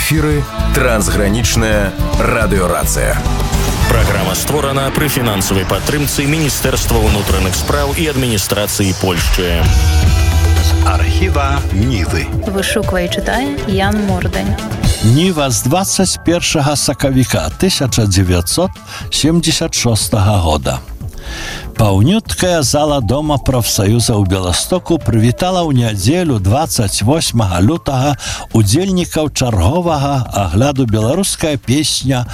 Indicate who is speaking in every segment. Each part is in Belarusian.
Speaker 1: эфіры трансгранічная радыёрацыя.
Speaker 2: Праграма створана пры фінансавай падтрымцы Міністэрства ўнутраных спраў і адміністрацыі Польшчы.
Speaker 3: Архіва Нівы.
Speaker 4: Вышуквае і чытае Ян Мордань.
Speaker 5: Ніва з 21 сакавіка 1976 года. Паўнюткая зала Дома прафсаюза ў Беластоку прывітала ў нядзелю 28 лютага удзельнікаў чарговага агляду «Беларуская песня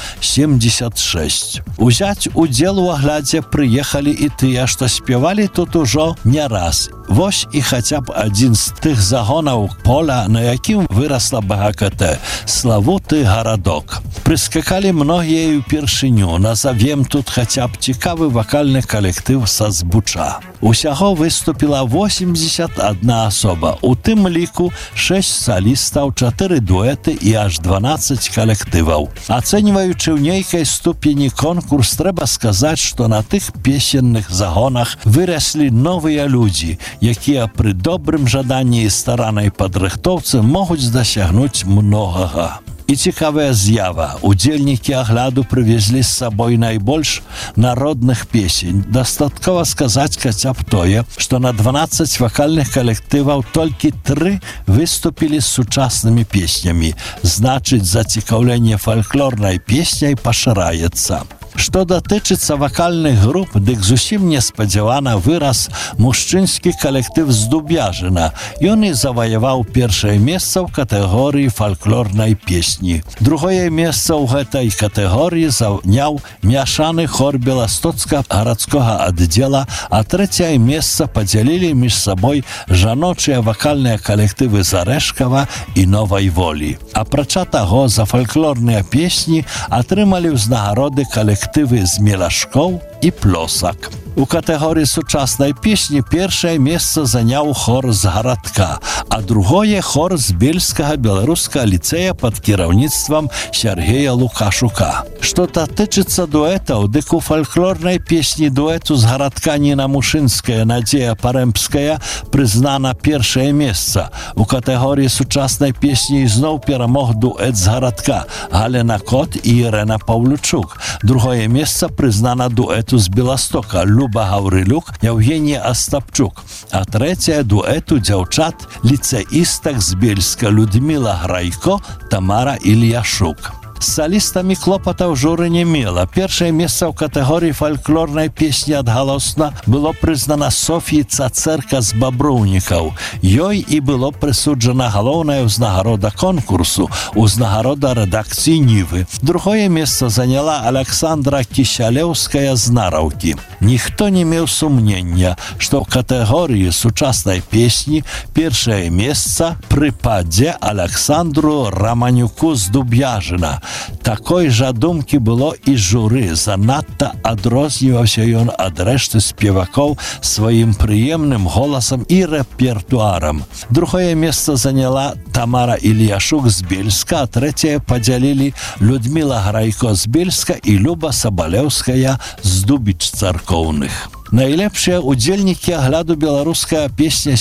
Speaker 5: 76». Узяць удзел у аглядзе прыехалі і тыя, што спявалі тут ужо не раз. Вось і хаця б адзін з тых загонаў поля, на якім вырасла БГКТ – славуты гарадок. Прыскакалі многія і ўпершыню. Назавем тут хаця б цікавы вакальны калектыў са Збуча. Усяго выступіла 81 асоба. У тым ліку 6 салістаў, 4 дуэты і аж 12 калектываў. Ацэньваючы ў нейкай ступені конкурс, трэба сказаць, што на тых песенных загонах выраслі новыя людзі, якія пры добрым жаданні і старанай падрыхтоўцы могуць дасягнуць многага. І цікавая з'ява. Удзельнікі агляду прывезлі з сабой найбольш народных песень. Дастаткова сказаць хаця б тое, што на 12 вакальных калектываў толькі 3 выступілі з сучаснымі песнямі. Значыць, зацікаўленне фальклорнай песняй пашыраецца. Што датычыцца вакальных груп, дык зусім неспадзявана вырас мужчынскі калектыў з Дубяжына. Ён і заваяваў першае месца ў катэгорыі фальклорнай песні. Другое месца ў гэтай катэгорыі заняў мяшаны хор Беластоцкага гарадскога аддзела, а трэцяе месца падзялілі між сабой жаночыя вакальныя калектывы з Арэшкава і Новай Волі. Апрача таго, за фальклорныя песні атрымалі ўзнагароды калектывы з Мелашкоў і Плосак. У катэгорыі сучаснай песні першае месца заняў хор з гарадка, а другое хор з Бельскага беларускага ліцэя пад кіраўніцтвам Сергея Лукашука. Што датычыцца дуэтаў, дык у фальклорнай песні дуэту з гарадка Ніна Мушынская, Надзея Парэмпская прызнана першае месца. У катэгорыі сучаснай песні ізноў перамог дуэт з гарадка Галина Кот і Ірена Паўлючук. Другое месца прызнана дуэту з Беластока Люба Гаўрылюк, Евгенія Астапчук, а трэцяе дуэту дзяўчат ліцэістак з Бельска Людміла Грайко, Тамара Ільяшук. З салістамі клопатаў журы не мела. Першае месца ў катэгорыі фальклорнай песні адгалосна было прызнана Софіі Цацэрка з Баброўнікаў. Ёй і было прысуджана галоўная ўзнагарода конкурсу, ўзнагарода рэдакцыі Нівы. Другое месца заняла Александра Кісялеўская з Нараўкі. Ніхто не меў сумнення, што ў катэгорыі сучаснай песні першае месца прыпадзе Александру Раманюку з Дубяжына. Такой жа думкі было і журы. Занадта адрозніваўся ён ад рэшты спевакоў сваім прыемным голасам і рэпертуарам. Другое месца заняла Тамара Ільяшук з Бельска, а трэцяе падзялілі Людміла Грайко з Бельска і Люба Сабалеўская з Дубіч царкоўных. Найлепшыя удзельнікі агляду «Беларуская песня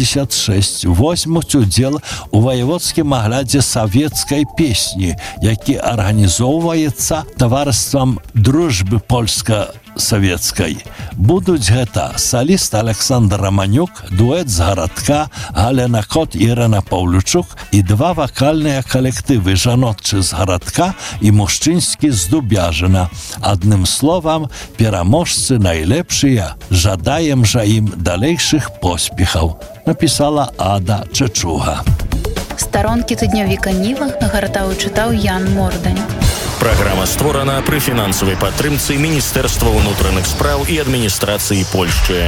Speaker 5: 76» возьмуць удзел у ваяводскім аглядзе савецкай песні, які арганізоўваецца таварыствам дружбы польска-савецкай. Будуць гэта саліст Александр Раманюк, дуэт з гарадка Галина Кот і Ірена Паўлючук і 2 вакальныя калектывы жаночы з гарадка і мужчынскі з Дубяжына. Адным словам, пераможцы найлепшыя. Жадаем жа ім далейшых поспехаў, напісала Ада Чачуга.
Speaker 4: Старонкі тыднёвіка Ніва гартаў і чытаў Ян Мордань.
Speaker 2: Праграма створана пры фінансавай падтрымцы Міністэрства ўнутраных спраў і адміністрацыі Польшчы.